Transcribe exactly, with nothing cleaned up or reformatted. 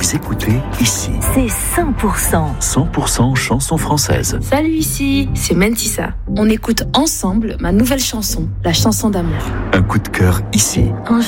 les écoutez ici. C'est cent pour cent. cent pour cent chansons françaises. Salut, ici, c'est Mentissa. On écoute ensemble ma nouvelle chanson, la chanson d'amour. Un coup de cœur ici. Un